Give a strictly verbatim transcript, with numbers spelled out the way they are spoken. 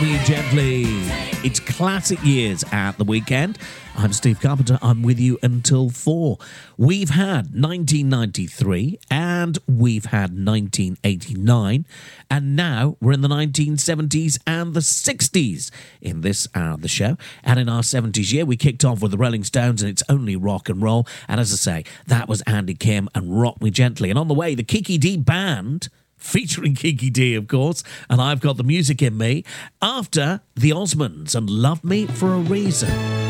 Me Gently. It's classic years at the weekend. I'm Steve Carpenter. I'm with you until four. We've had nineteen ninety-three and we've had nineteen eighty-nine, and now we're in the nineteen seventies and the sixties in this hour of the show. And in our seventies year, we kicked off with the Rolling Stones and It's Only Rock and Roll. And as I say, that was Andy Kim and Rock Me Gently. And on the way, the Kiki Dee Band, featuring Kiki Dee, of course, and I've got the music in me, after the Osmonds and Love Me for a Reason.